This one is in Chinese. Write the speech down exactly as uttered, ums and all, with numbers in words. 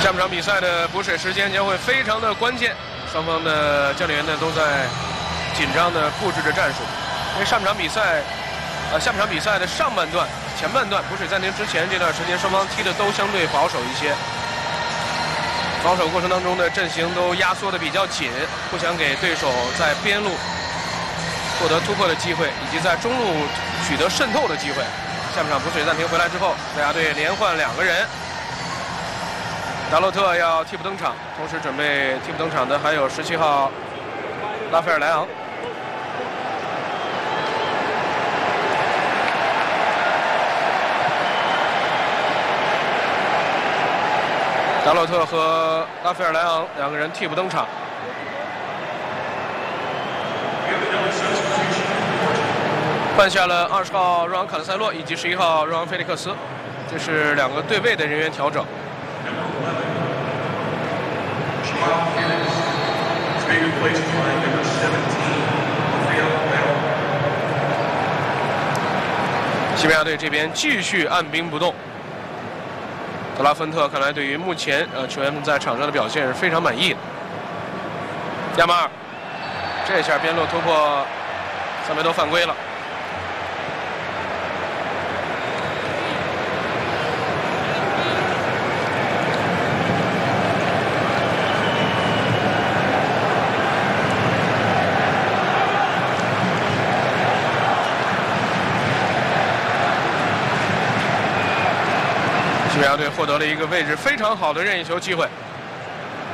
下半场比赛的补水时间将会非常的关键，双方的教练员呢都在紧张的布置着战术。因为上半场比赛，呃，下半场比赛的上半段、前半段补水暂停之前这段时间，双方踢的都相对保守一些。防守过程当中的阵型都压缩的比较紧，不想给对手在边路获得突破的机会，以及在中路取得渗透的机会。下半场补水暂停回来之后，贝亚队连换两个人。达洛特要替补登场，同时准备替补登场的还有十七号拉斐尔莱昂。达洛特和拉斐尔莱昂两个人替补登场。换下了二十号若昂卡德塞洛以及十一号若昂菲利克斯，这是两个对位的人员调整。西班牙队这边继续按兵不动。德拉芬特看来对于目前呃球员们在场上的表现是非常满意的。亚马尔这下边路突破，萨梅多犯规了。西班牙队获得了一个位置非常好的任意球机会。